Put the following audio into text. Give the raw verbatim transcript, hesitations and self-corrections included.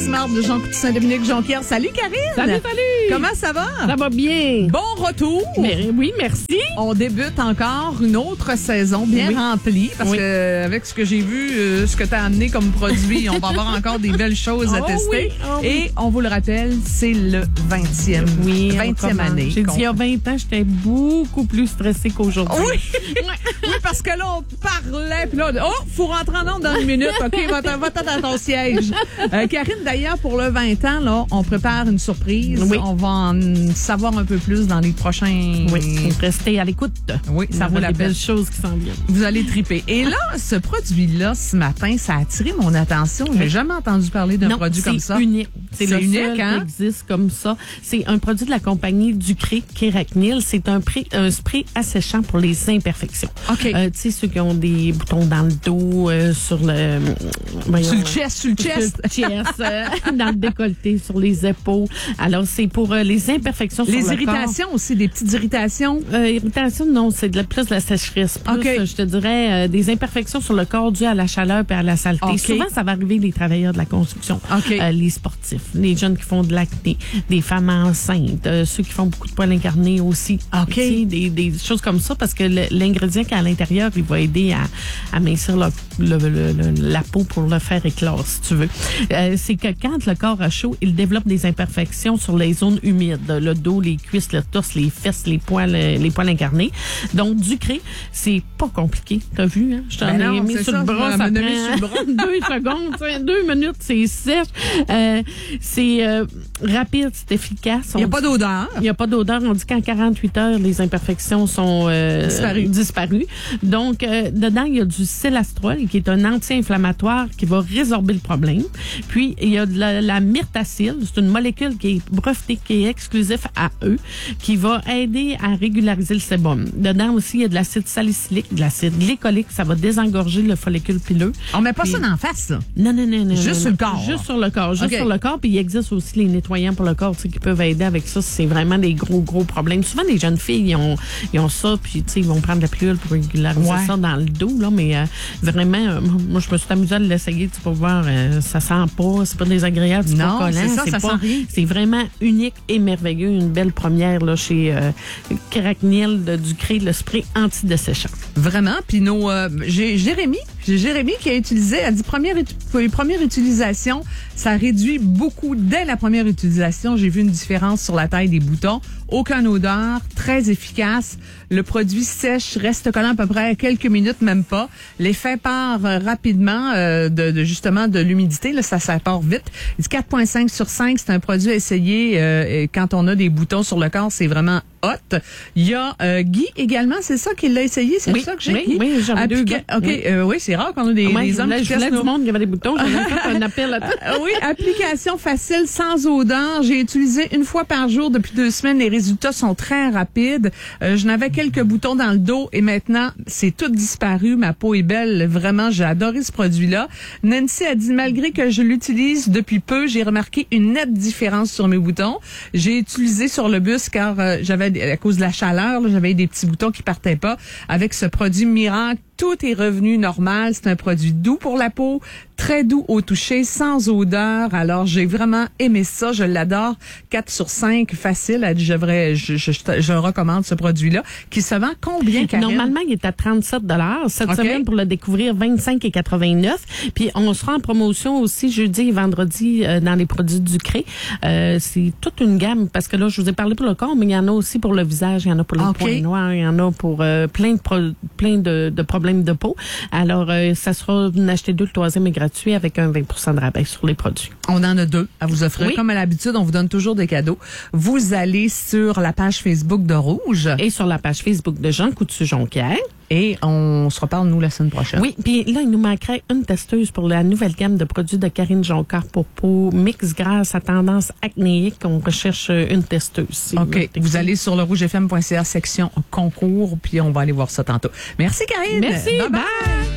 Smart de Jean Coutu Saint-Dominique Jonquière. Salut Karine. Salut, salut. Comment ça va? Ça va bien. Bon retour. Mais, oui, merci. On débute encore une autre saison bien oui. remplie parce oui. que avec ce que j'ai vu, euh, ce que tu as amené comme produit, on va avoir encore des belles choses à oh tester. Oui, oh Et oui. on vous le rappelle, c'est le vingtième, oui, vingtième année. J'ai dit il y a vingt ans, j'étais beaucoup plus stressée qu'aujourd'hui. Oui. oui, parce que là, on parlait, puis là, oh, faut rentrer en ordre dans une minute. OK, va-t'en va à ton siège. Euh, Karine, d'ailleurs, pour le vingt ans, là, on prépare une surprise. Oui. On va en savoir un peu plus dans les prochains... Oui, restez à l'écoute. Oui, ça vaut la des peine. belles choses qui s'en viennent. Vous allez triper. Et là, ce produit-là, ce matin, ça a attiré mon attention. J'ai jamais entendu parler d'un produit comme ça. C'est unique. C'est le unique, seul hein? qui existe comme ça. C'est un produit de la compagnie Ducré Keragnil. C'est un, pré, un spray asséchant pour les imperfections. OK. Euh, tu sais, ceux qui ont des boutons dans le dos, euh, sur le... Voyons, sur le chest, sur le chest. Sur le chest, euh, dans le décolleté, sur les épaules. Alors, c'est pour euh, les imperfections les sur le corps. Les irritations aussi, des petites irritations? Euh, irritations, non, c'est de la, plus de la sécheresse. Plus, okay. euh, je te dirais, euh, des imperfections sur le corps dues à la chaleur et à la saleté. Okay. Souvent, ça va arriver les travailleurs de la construction, okay. euh, les sportifs, les jeunes qui font de l'acné, des femmes enceintes, euh, ceux qui font beaucoup de poils incarnés aussi. Okay. Des, des choses comme ça, parce que l'ingrédient qui est à l'intérieur, il va aider à, à mincir le, le, le, le, la peau pour le faire éclore, si tu veux. Euh, c'est que quand le corps a chaud, il développe des imperfections sur les zones humides, le dos, les cuisses, le torse, les fesses, les poils, les poils incarnés. Donc, Ducré, c'est pas compliqué. T'as vu, hein? Je t'en ben ai non, mis sur ça, le bras, ça prend sur le bras. deux secondes, deux minutes, c'est sèche. Euh, c'est euh, rapide, c'est efficace. Il n'y a pas d'odeur. Il n'y a pas d'odeur. On dit qu'en quarante-huit heures, les imperfections sont euh, disparues. disparues. Donc, euh, dedans, il y a du Celastrol, qui est un anti-inflammatoire qui va résorber le problème. Puis, il y a de la, la myrtacille. C'est une molécule qui est brevetée, qui est exclusive à eux, qui va aider à régulariser le sébum. Dedans aussi, il y a de l'acide salicylique, de l'acide glycolique. Ça va désengorger le follicule pileux. On met pas puis, ça dans la face, là? Non, non, non. non juste non, sur le corps? Juste sur le corps. Juste okay. sur le corps. Puis, il existe aussi les nettoyants pour le corps, tu sais, qui peuvent aider avec ça. C'est vraiment des gros, gros problèmes. Souvent, les jeunes filles, ils ont, ils ont ça, puis, tu sais, ils vont prendre la pilule pour régulariser ouais. ça dans le dos, là. Mais, euh, vraiment, euh, moi, je me suis amusée à l'essayer, tu sais, pour voir, euh, ça sent pas, c'est pas désagréable, c'est non, pas collant. c'est ça, ça pas, sent rien. C'est vraiment unique et merveilleux. Une belle première, là, chez euh, Keragnil de Ducré, le spray anti-desséchant. Vraiment. Puis nos, euh, j'ai Jérémy, j'ai Jérémy qui a utilisé, a dit première, première utilisation, ça réduit beaucoup dès la première utilisation. J'ai vu une différence sur la taille des boutons. Aucune odeur, très efficace. Le produit sèche, reste collant à peu près quelques minutes, même pas. L'effet part euh, rapidement euh, de, de justement de l'humidité. Là, ça, ça part vite. Il dit quatre virgule cinq sur cinq, c'est un produit à essayer euh, quand on a des boutons sur le corps, c'est vraiment hot. Il y a euh, Guy également, c'est ça qu'il l'a essayé, c'est oui, ça que j'ai. Oui, Guy? oui, j'en ai deux gars. OK, oui, euh, oui c'est rare qu'on a des, ouais, des hommes là, qui je voulais testent du monde qui avait des boutons. J'avais fait un appel à euh, Oui, application facile, sans odeur. J'ai utilisé une fois par jour depuis deux semaines. Les résultats sont très rapides. Euh, je n'avais quelques boutons dans le dos et maintenant, c'est tout disparu. Ma peau est belle. Vraiment, j'ai adoré ce produit-là. Nancy a dit, malgré que je l'utilise depuis peu, j'ai remarqué une nette différence sur mes boutons. J'ai utilisé sur le bus car euh, j'avais, à cause de la chaleur, là, j'avais des petits boutons qui partaient pas. Avec ce produit miracle, tout est revenu normal. C'est un produit doux pour la peau, très doux au toucher, sans odeur. Alors, j'ai vraiment aimé ça. Je l'adore. quatre sur cinq, facile. Elle dit, je, devrais, je, je, je, je recommande ce produit-là. Qui se vend combien, Karine? Normalement, il est à trente-sept dollars. Cette okay. semaine, pour le découvrir, vingt-cinq et quatre-vingt-neuf. Puis, on sera en promotion aussi jeudi et vendredi euh, dans les produits Ducré. Euh, c'est toute une gamme. Parce que là, je vous ai parlé pour le corps, mais il y en a aussi pour le visage. Il y en a pour les okay. points noirs. Il y en a pour euh, plein de, pro, plein de, de problèmes de peau. Alors, euh, ça sera d'acheter deux, le troisième est gratuit avec un vingt pour cent de rabais sur les produits. On en a deux à vous offrir. Oui. Comme à l'habitude, on vous donne toujours des cadeaux. Vous allez sur la page Facebook de Rouge. Et sur la page Facebook de Jean Coutu Jonquière. Et on se reparle, nous, la semaine prochaine. Oui, puis là, il nous manquerait une testeuse pour la nouvelle gamme de produits de Karine Jonquière pour peau mix grasse à tendance acnéique. On recherche une testeuse. Si OK. Vous, vous allez sur le rouge f m point c a section concours, puis on va aller voir ça tantôt. Merci, Karine. Merci. Bye bye. bye.